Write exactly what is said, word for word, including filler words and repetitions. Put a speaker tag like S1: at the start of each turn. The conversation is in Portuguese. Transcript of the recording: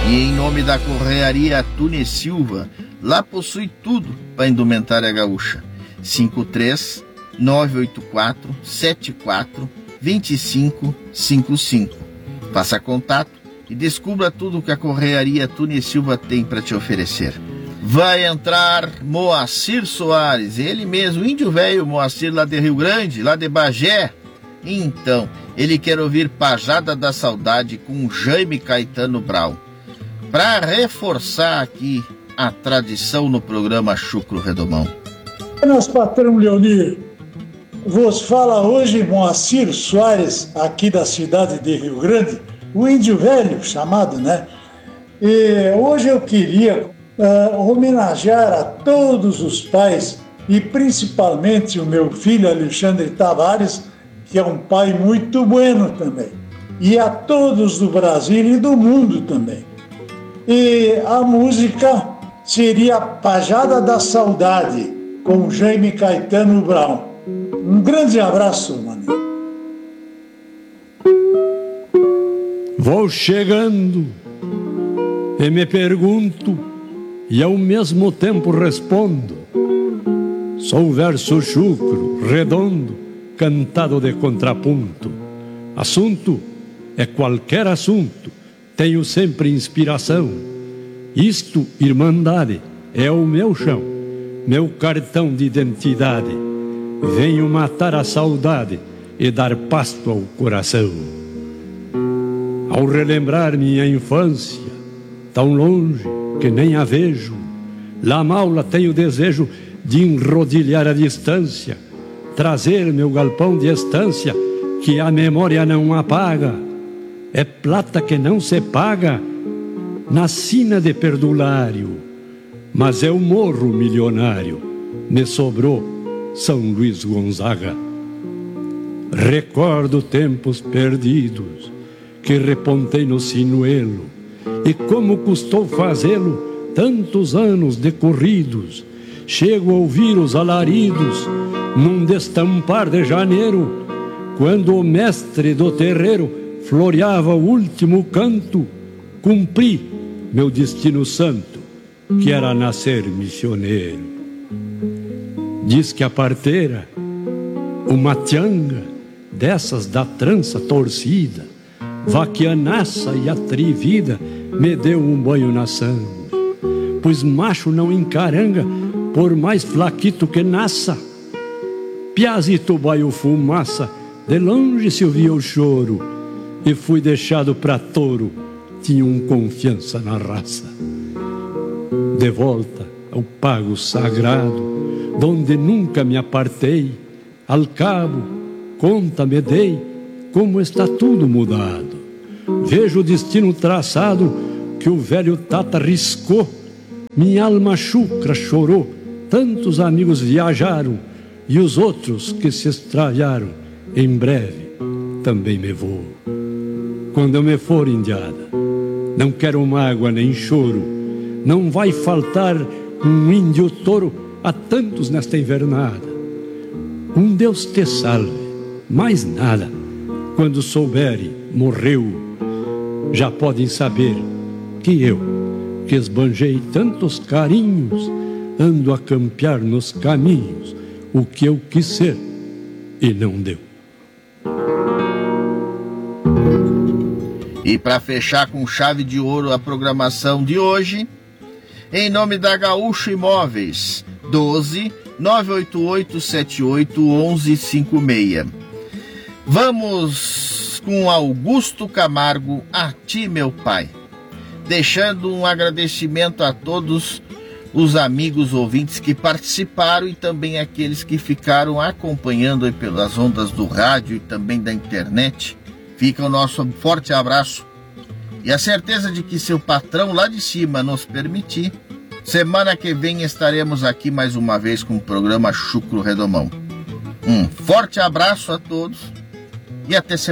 S1: E em nome da Correaria Tune Silva, lá possui tudo para indumentária gaúcha. cinco três nove oito quatro sete quatro dois cinco cinco cinco. Faça contato e descubra tudo que a Correaria Tune Silva tem para te oferecer. Vai entrar Moacir Soares, ele mesmo, índio velho Moacir, lá de Rio Grande, lá de Bagé. Então, ele quer ouvir Pajada da Saudade com Jaime Caetano Brau, para reforçar aqui a tradição no programa Chucro Redomão.
S2: Nosso patrão Leonir, vos fala hoje Moacir Soares, aqui da cidade de Rio Grande, o índio velho chamado, né? E hoje eu queria uh, homenagear a todos os pais e principalmente o meu filho Alexandre Tavares, que é um pai muito bueno também, e a todos do Brasil e do mundo também. E a música seria Pajada da Saudade, com Jaime Caetano Brau. Um grande abraço, mano.
S3: Vou chegando e me pergunto, e ao mesmo tempo respondo. Sou verso chucro, redondo, cantado de contrapunto. Assunto é qualquer assunto, tenho sempre inspiração. Isto, irmandade, é o meu chão, meu cartão de identidade. Venho matar a saudade e dar pasto ao coração. Ao relembrar minha infância, tão longe que nem a vejo, lá maula tenho desejo de enrodilhar a distância, trazer meu galpão de estância que a memória não apaga. É plata que não se paga na sina de perdulário, mas é o morro milionário, me sobrou São Luís Gonzaga. Recordo tempos perdidos que repontei no sinuelo, e como custou fazê-lo tantos anos decorridos. Chego a ouvir os alaridos num destampar de janeiro, quando o mestre do terreiro floreava o último canto. Cumpri meu destino santo, que era nascer missioneiro. Diz que a parteira, uma tianga dessas da trança torcida, vaquianaça e atrevida, me deu um banho na sanga, pois macho não encaranga, por mais flaquito que nasça. Piazito baio fumaça, de longe se ouvia o choro, e fui deixado pra touro, tinha um confiança na raça. De volta ao pago sagrado, donde nunca me apartei, al cabo, conta me dei, como está tudo mudado. Vejo o destino traçado que o velho Tata riscou. Minha alma chucra chorou, tantos amigos viajaram, e os outros que se extraviaram, em breve também me vou. Quando eu me for, indiada, não quero mágoa nem choro, não vai faltar um índio touro a tantos nesta invernada. Um Deus te salve, mais nada. Quando souberem, morreu, já podem saber que eu, que esbanjei tantos carinhos, ando a campear nos caminhos o que eu quis ser e não deu.
S1: E para fechar com chave de ouro a programação de hoje, em nome da Gaúcho Imóveis, doze nove oito oito sete oito um um cinco seis. Vamos com Augusto Camargo, A Ti, Meu Pai, deixando um agradecimento a todos os amigos ouvintes que participaram e também aqueles que ficaram acompanhando pelas ondas do rádio e também da internet. Fica o nosso forte abraço e a certeza de que, se o patrão lá de cima nos permitir, semana que vem estaremos aqui mais uma vez com o programa Chucro Redomão. Um forte abraço a todos e até semana.